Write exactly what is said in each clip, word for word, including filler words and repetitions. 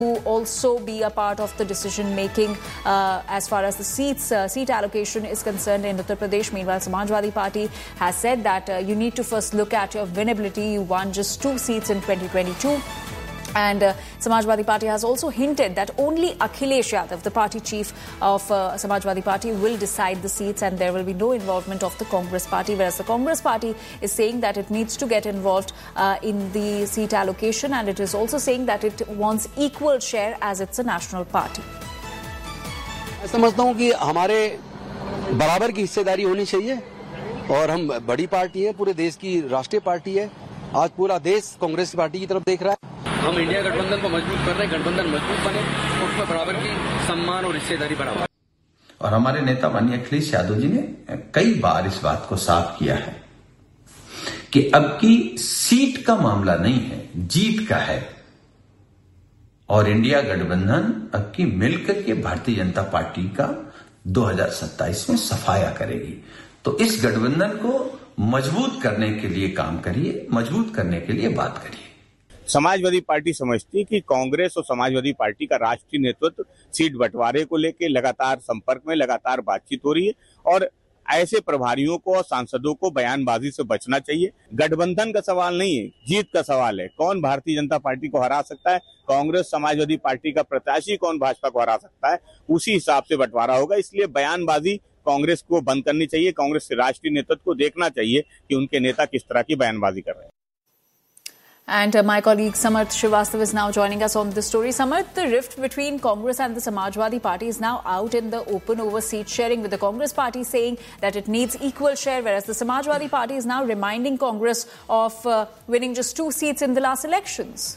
to also be a part of the decision making uh, as far as the seats uh, seat allocation is concerned in Uttar Pradesh. Meanwhile, Samajwadi Party has said that uh, you need to first look at your winnability. You won just two seats in twenty twenty-two. And uh, Samajwadi Party has also hinted that only Akhilesh Yadav, the party chief of uh, Samajwadi Party, will decide the seats and there will be no involvement of the Congress Party, whereas the Congress Party is saying that it needs to get involved uh, in the seat allocation, and it is also saying that it wants equal share as it's a national party. मैं समझता हूं कि हमारे बराबर की हिस्सेदारी होनी चाहिए और हम बड़ी पार्टी है, पूरे देश की राष्ट्रीय पार्टी है। आज पूरा देश कांग्रेस पार्टी की तरफ देख रहा है। हम इंडिया गठबंधन को मजबूत कर रहे हैं, गठबंधन मजबूत बने और उसमें बराबर की सम्मान और हिस्सेदारी बढ़ावा। और हमारे नेता माननीय अखिलेश यादव जी ने कई बार इस बात को साफ किया है कि अब की सीट का मामला नहीं है, जीत का है। और इंडिया गठबंधन अब की मिलकर के भारतीय जनता पार्टी का दो हज़ार सत्ताईस में सफाया करेगी। तो इस गठबंधन को मजबूत करने के लिए काम करिए, मजबूत करने के लिए बात करिए। समाजवादी पार्टी समझती है कि कांग्रेस और समाजवादी पार्टी का राष्ट्रीय नेतृत्व सीट बंटवारे को लेकर लगातार संपर्क में, लगातार बातचीत हो रही है और ऐसे प्रभारियों को और सांसदों को बयानबाजी से बचना चाहिए। गठबंधन का सवाल नहीं है, जीत का सवाल है। कौन भारतीय जनता पार्टी को हरा सकता है, कांग्रेस समाजवादी पार्टी का प्रत्याशी कौन भाजपा को हरा सकता है, उसी हिसाब से बंटवारा होगा। इसलिए बयानबाजी कांग्रेस को बंद करनी चाहिए। कांग्रेस के राष्ट्रीय नेतृत्व को देखना चाहिए कि उनके नेता किस तरह की बयानबाजी कर रहे हैं। And uh, my colleague Samarth Srivastava is now joining us on this story. Samarth, the rift between Congress and the Samajwadi Party is now out in the open over seat sharing, with the Congress Party saying that it needs equal share, whereas the Samajwadi Party is now reminding Congress of uh, winning just two seats in the last elections.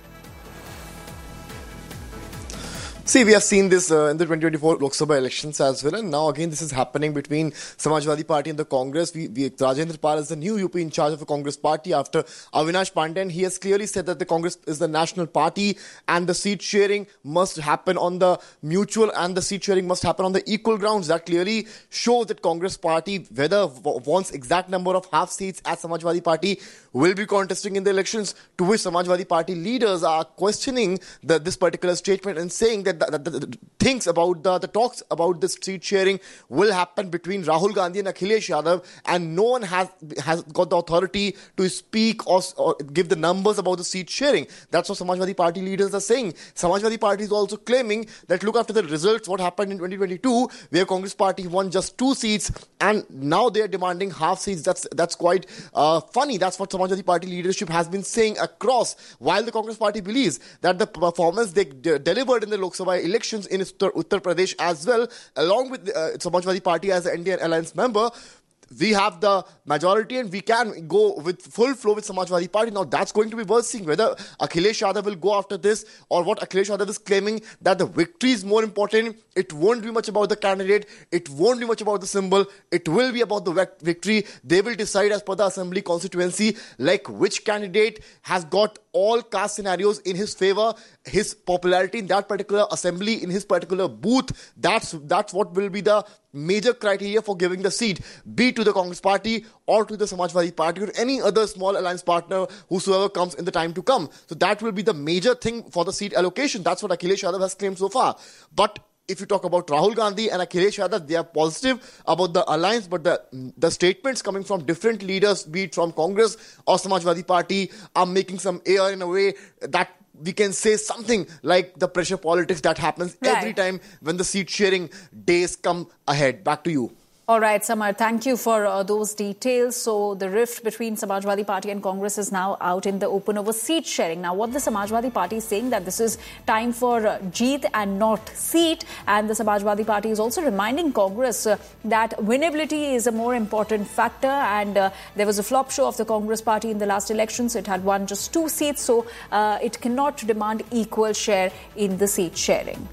See, we have seen this uh, in the twenty twenty-four Lok Sabha elections as well, and now again this is happening between Samajwadi Party and the Congress. We, we, Rajendra Pal is the new U P in charge of the Congress Party after Avinash Pandey, and he has clearly said that the Congress is the national party and the seat sharing must happen on the mutual and the seat sharing must happen on the equal grounds. That clearly shows that Congress Party, whether wants exact number of half seats as Samajwadi Party, will be contesting in the elections, to which Samajwadi Party leaders are questioning the, this particular statement and saying that The, the, the things about the, the talks about this seat sharing will happen between Rahul Gandhi and Akhilesh Yadav, and no one has has got the authority to speak or, or give the numbers about the seat sharing. That's what Samajwadi Party leaders are saying. Samajwadi Party is also claiming that look, after the results, what happened in twenty twenty-two, where Congress Party won just two seats, and now they are demanding half seats. That's that's quite uh, funny. That's what Samajwadi Party leadership has been saying across, while the Congress Party believes that the performance they de- delivered in the Lok Sabha elections in Uttar, Uttar Pradesh as well, along with uh, Samajwadi Party as an Indian alliance member, we have the majority and we can go with full flow with Samajwadi Party. Now that's going to be worth seeing whether Akhilesh Yadav will go after this, or what Akhilesh Yadav is claiming, that the victory is more important. It won't be much about the candidate. It won't be much about the symbol. It will be about the victory. They will decide as per the assembly constituency, like which candidate has got all caste scenarios in his favor, his popularity in that particular assembly, in his particular booth. That's that's what will be the major criteria for giving the seat, be to the Congress Party or to the Samajwadi Party or any other small alliance partner, whosoever comes in the time to come. So that will be the major thing for the seat allocation. That's what Akhilesh Yadav has claimed so far. But if you talk about Rahul Gandhi and Akhilesh Yadav, they are positive about the alliance, but the, the statements coming from different leaders, be it from Congress or Samajwadi Party, are making some air in a way that we can say something like the pressure politics that happens right every time when the seat sharing days come ahead. Back to you. All right, Samar, thank you for uh, those details. So the rift between Samajwadi Party and Congress is now out in the open over seat sharing. Now, what the Samajwadi Party is saying, that this is time for uh, jeet and not seat. And the Samajwadi Party is also reminding Congress uh, that winnability is a more important factor. And uh, there was a flop show of the Congress Party in the last elections. It had won just two seats, so uh, it cannot demand equal share in the seat sharing.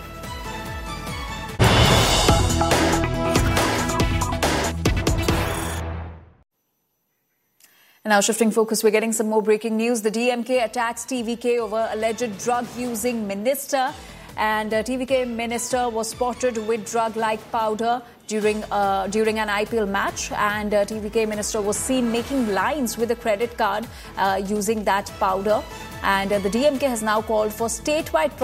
And now shifting focus, we're getting some more breaking news. The D M K attacks T V K over alleged drug-using minister. and uh, T V K minister was spotted with drug-like powder during uh, during an I P L match, and uh, T V K minister was seen making lines with a credit card uh, using that powder. And uh, the D M K has now called for statewide